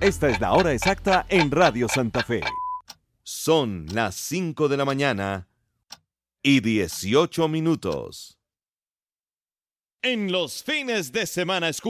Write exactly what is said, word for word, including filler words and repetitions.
Esta es la hora exacta en Radio Santa Fe. Son las cinco de la mañana y dieciocho minutos. En los fines de semana escucha